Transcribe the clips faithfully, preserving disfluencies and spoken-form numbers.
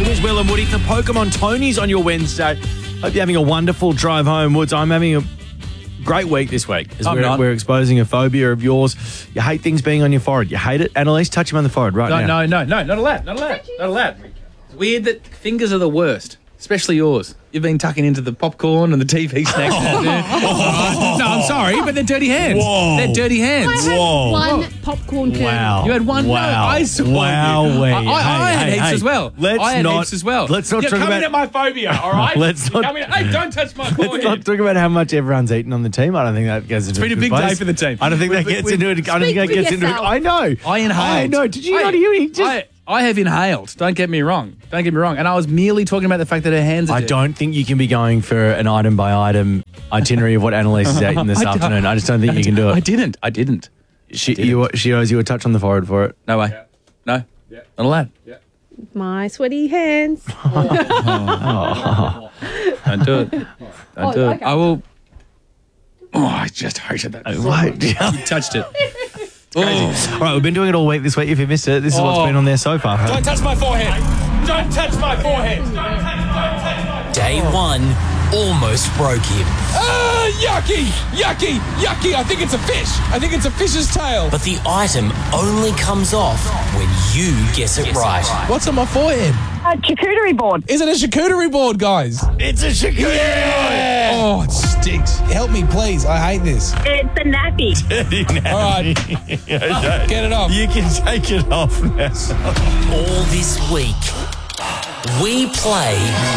It is Will and Woody for Pokemon Tony's on your Wednesday. Hope you're having a wonderful drive home, Woods. I'm having a great week this week as I'm we're, not. we're exposing a phobia of yours. You hate things being on your forehead. You hate it. Annalise, touch him on the forehead right No, now. no, no, no, not allowed, not allowed, not allowed. It's weird that fingers are the worst, especially yours. You've been tucking into the popcorn and the T V snacks. oh. No, I'm sorry, but they're dirty hands. Whoa. They're dirty hands. I had Whoa. one popcorn kernel. Wow. You had one. Wow. No, I saw Wow. you. Wait. I, I, I Hey, had hey, heaps hey. as well. Let's I had not- heaps as well. let's not You're talk coming about- at my phobia, all right? Let's You're not- coming at, hey, don't touch my Let's forehead. not talk about how much everyone's eaten on the team. I don't think that goes into been a good big place. day for the team. I don't think that We- gets we- into it. I don't think Speak that for gets into it. yourself. I know. I inhaled. I know. Did you I- not hear? He just. I, I have inhaled. Don't get me wrong. Don't get me wrong. And I was merely talking about the fact that her hands are I dirty. don't think you can be going for an item by item itinerary of what Annalise has eaten this I don't- afternoon. I just don't think you can do I it. didn't. I didn't. She, you, she owes you a touch on the forehead for it. No way. No. Not allowed. My sweaty hands. Don't do it. Don't Oh, do it. okay. I will. Oh, I just hated that. What? You touched it. Crazy. All right, we've been doing it all week this week. If you missed it, this is what's Oh. been on there so far. Don't touch my forehead. Don't touch my forehead. Day one almost broke him, Ah, yucky, yucky, yucky. I think it's a fish. I think it's a fish's tail. but the item only comes off when you guess it right. What's on my forehead? A charcuterie board. Is it a charcuterie board, guys? It's a charcuterie Yeah. Oh, it stinks. Help me, please. I hate this. It's a nappy. All right, get it off. You can take it off now. All this week, we play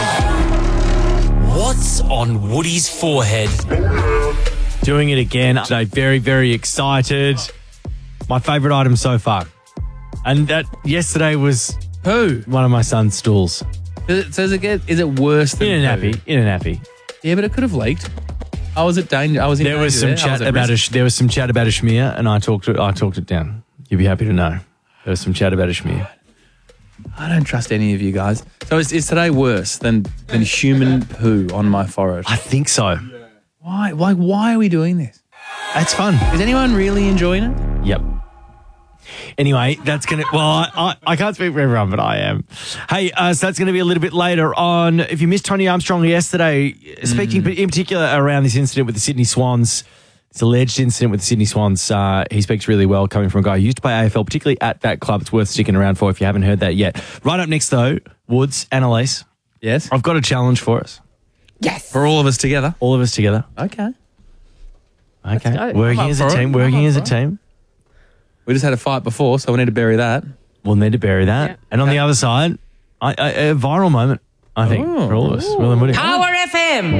What's on Woody's Forehead? Doing it again today. Very, very excited. My favourite item so far. And that yesterday was Who? one of my son's stools. Does it, does it get? Is it worse than In a poo? nappy. In a nappy. Yeah, but it could have leaked. I was at danger. I was in There was some danger there. I chat at about a risk. sh- there was some chat about a schmear, and I talked it. I talked it down. You'd be happy to know. There was some chat about a schmear. I don't trust any of you guys. So is, is today worse than than human poo on my forehead? I think so. Why? Why? Why are we doing this? That's fun. Is anyone really enjoying it? Yep. Anyway, that's going to, well, I, I, I can't speak for everyone, but I am. Hey, uh, so that's going to be a little bit later on. If you missed Tony Armstrong yesterday, speaking in particular around this incident with the Sydney Swans, this alleged incident with the Sydney Swans, uh, he speaks really well coming from a guy who used to play A F L, particularly at that club. It's worth sticking around for if you haven't heard that yet. Right up next, though, Woods, Annalise, Yes. I've got a challenge for us. Yes. For all of us together. All of us together. Okay. Okay. go. Working I'm up as a for it. team. I'm Working up as a for it. team. We just had a fight before, so we need to bury that. We'll need to bury that. Yeah. And on the other side, I, I, a viral moment, I think, Oh. for all of us. Will and Woody. Power F M.